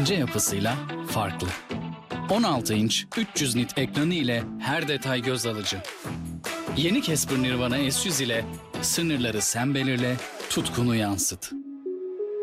ince yapısıyla farklı. 16 inç 300 nit ekranı ile her detay göz alıcı. Yeni Casper Nirvana S100 ile sınırları sen belirle, tutkunu yansıt.